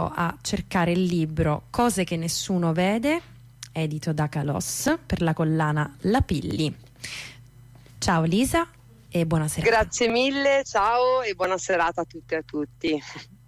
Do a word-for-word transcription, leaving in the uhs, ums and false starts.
invito a cercare il libro Cose che nessuno vede, edito da Calos, per la collana La Pilli. Ciao Lisa e buona serata. Grazie mille, ciao e buona serata a tutte e a tutti.